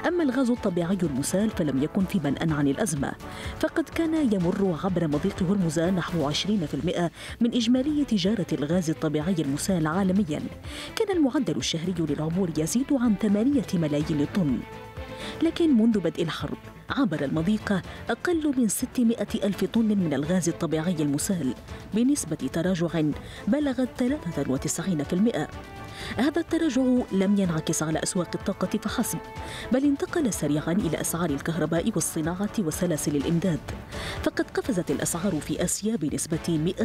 أما الغاز الطبيعي المسال فلم يكن في منأى عن الأزمة، فقد كان يمر عبر مضيق هرمزان نحو 20% من إجمالي تجارة الغاز الطبيعي المسال عالمياً. كان المعدل الشهري للعبور يزيد عن 8 ملايين طن. لكن منذ بدء الحرب عبر المضيق أقل من 600 ألف طن من الغاز الطبيعي المسال بنسبة تراجع بلغت 93%. هذا التراجع لم ينعكس على أسواق الطاقة فحسب، بل انتقل سريعا إلى أسعار الكهرباء والصناعة وسلاسل الإمداد، فقد قفزت الأسعار في آسيا بنسبة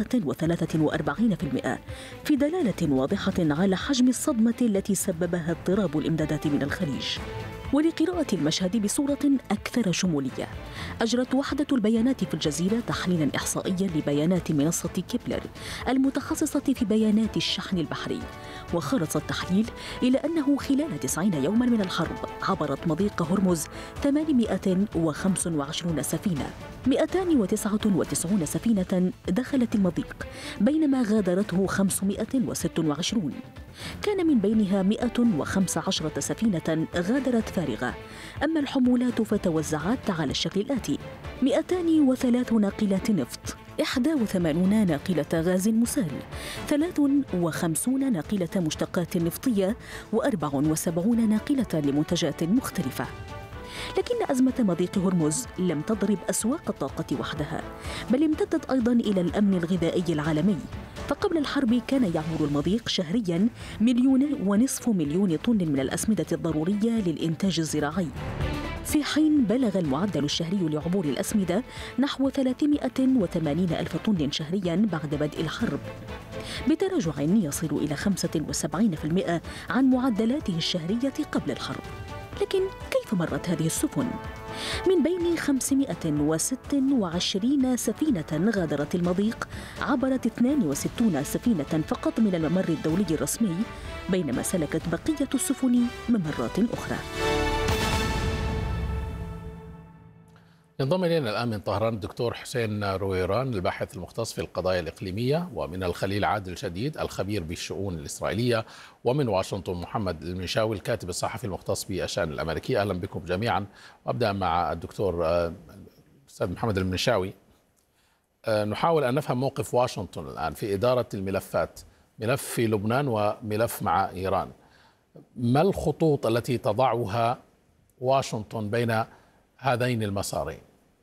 143%، في دلالة واضحة على حجم الصدمة التي سببها اضطراب الإمدادات من الخليج. ولقراءة المشهد بصورة أكثر شمولية، أجرت وحدة البيانات في الجزيرة تحليلاً إحصائياً لبيانات منصة كيبلر المتخصصة في بيانات الشحن البحري، وخلص التحليل إلى أنه خلال 90 يوماً من الحرب عبرت مضيق هرمز 825 سفينة، 299 سفينة دخلت المضيق، بينما غادرته 526. كان من بينها 115 سفينة غادرت فارغة. أما الحمولات فتوزعت على الشكل الآتي: 203 ناقلات نفط، 81 ناقلة غاز مسال، 53 ناقلة مشتقات نفطية، و74 ناقلة لمنتجات مختلفة. لكن أزمة مضيق هرمز لم تضرب أسواق الطاقة وحدها، بل امتدت أيضاً إلى الأمن الغذائي العالمي. فقبل الحرب كان يعبر المضيق شهرياً 1.5 مليون طن من الأسمدة الضرورية للإنتاج الزراعي، في حين بلغ المعدل الشهري لعبور الأسمدة نحو 380 ألف طن شهرياً بعد بدء الحرب، بتراجع يصل إلى 75% عن معدلاته الشهرية قبل الحرب. لكن كيف مرت هذه السفن؟ من بين 526 سفينة غادرت المضيق، عبرت 62 سفينة فقط من الممر الدولي الرسمي، بينما سلكت بقية السفن ممرات أخرى. ينضم إلينا الآن من طهران الدكتور حسين رويران، الباحث المختص في القضايا الإقليمية، ومن الخليل عادل شديد الخبير بالشؤون الإسرائيلية، ومن واشنطن محمد المنشاوي الكاتب الصحفي المختص بالشأن الأمريكي. أهلا بكم جميعا. وأبدأ مع الدكتور الأستاذ محمد المنشاوي. نحاول أن نفهم موقف واشنطن الآن في إدارة الملفات، ملف في لبنان وملف مع إيران. ما الخطوط التي تضعها واشنطن بين هذين المسارين؟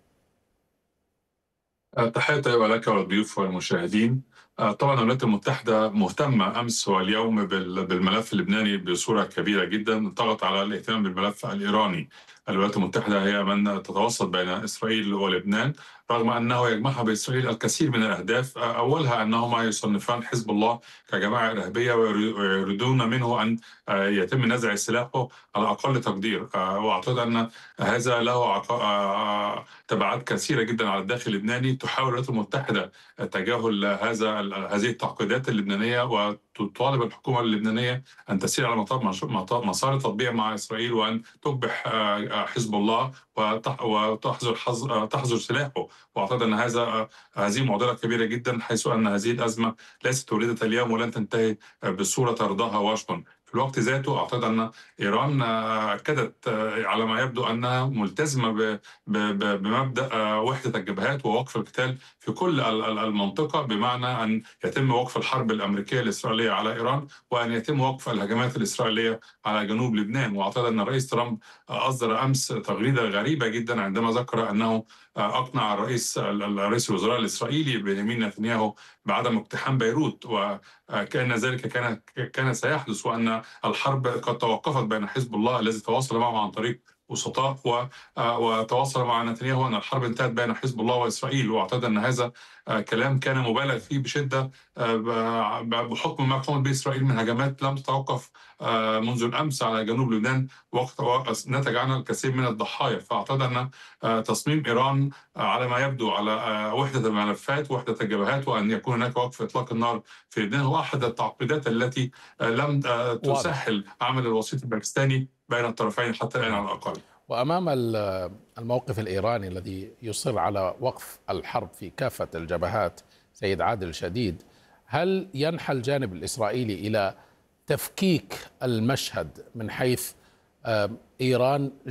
تحياتي لك والضيوف والمشاهدين. طبعا الولايات المتحدة مهتمة أمس واليوم بالملف اللبناني بصورة كبيرة جدا، ضغط على الاهتمام بالملف الإيراني. الولايات المتحدة هي من تتوسط بين إسرائيل ولبنان، رغم أنه يجمعها بإسرائيل الكثير من الأهداف، أولها أنهما يصنفان حزب الله كجماعة إرهابية ويريدون منه أن يتم نزع سلاحه على أقل تقدير. وأعتقد أن هذا له تبعات كثيرة جدا على الداخل اللبناني. تحاول الولايات المتحدة تجاهل هذه التعقيدات اللبنانية، وتطالب الحكومة اللبنانية أن تسير على مسار تطبيع مع إسرائيل، وأن تكبح حزب الله وتحظر سلاحه. واعتقد ان هذه معضله كبيره جدا، حيث ان هذه الازمه ليست ولدت اليوم ولن تنتهي بصوره ترضاها واشنطن. في الوقت ذاته اعتقد ان ايران اكدت على ما يبدو انها ملتزمه بمبدا وحده الجبهات ووقف القتال في كل المنطقه، بمعنى ان يتم وقف الحرب الامريكيه الاسرائيليه على ايران، وان يتم وقف الهجمات الاسرائيليه على جنوب لبنان. واعتقد ان الرئيس ترامب اصدر امس تغريده غريبه جدا عندما ذكر انه اقنع رئيس الوزراء الاسرائيلي بنيامين نتنياهو بعدم اقتحام بيروت، وكأن ذلك كان سيحدث، وان الحرب قد توقفت بين حزب الله الذي تواصل معه عن طريق وسطاء وتواصل مع نتنياهو أن الحرب انتهت بين حزب الله وإسرائيل. واعتقد أن هذا كلام كان مبالغ فيه بشدة، بحكم ما قامت به إسرائيل من هجمات لم تتوقف منذ الأمس على جنوب لبنان، وقت نتج عنها الكثير من الضحايا. فأعتقد أن تصميم إيران على ما يبدو على وحدة الملفات، وحدة الجبهات، وأن يكون هناك وقف إطلاق النار في لبنان هو أحد التعقيدات التي لم تسهل عمل الوسيط الباكستاني بين الطرفين حتى الآن على الأقل. وأمام الموقف الإيراني الذي يصر على وقف الحرب في كافة الجبهات سيد عادل شديد، هل ينحى الجانب الإسرائيلي إلى تفكيك المشهد من حيث إيران